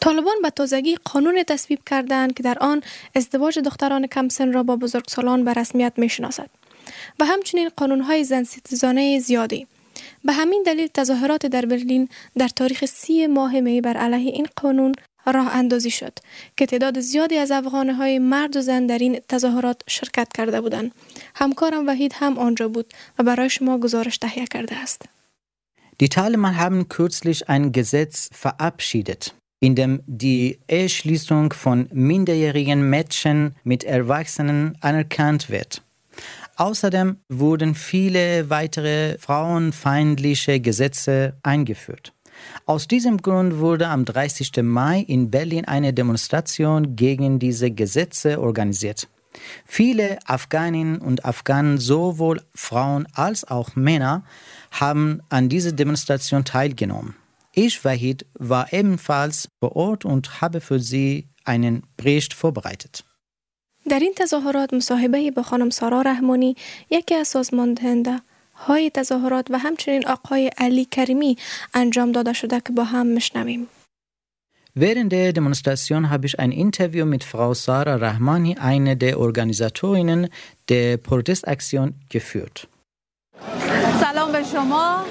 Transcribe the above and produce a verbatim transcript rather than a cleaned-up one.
طالبان به تازگی قانون تصویب کردند که در آن ازدواج دختران کم سن را با بزرگسالان به رسمیت می‌شناسد و همچنین قانون‌های زن‌ستیزانه زیادی. به همین دلیل تظاهرات در برلین در تاریخ سی ماه می بر علیه این قانون راه اندازی شد که تعداد زیادی از افغان‌های مرد و زن در این تظاهرات شرکت کرده بودند. همکارم وحید هم آنجا بود و برای شما گزارش تهیه کرده است. Die Taliban haben kürzlich ein Gesetz verabschiedet, in dem die Eheschließung von minderjährigen Mädchen mit Erwachsenen anerkannt wird. Außerdem wurden viele weitere frauenfeindliche Gesetze eingeführt. Aus diesem Grund wurde am dreißigsten Mai in Berlin eine Demonstration gegen diese Gesetze organisiert. Viele Afghaninnen und Afghanen, sowohl Frauen als auch Männer, haben an dieser Demonstration teilgenommen. Ich, Wahid, war ebenfalls vor Ort und habe für sie einen Bericht vorbereitet. در این تظاهرات مصاحبه با خانم سارا رحمانی، یکی از سازماندهنده های تظاهرات و همچنین آقای علی کریمی انجام داده شده که با هم میشنویم. Während der Demonstration habe ich ein Interview mit Frau Sarah Rahmani, eine der Organisatorinnen der Protestaktion, geführt. سلام به شما.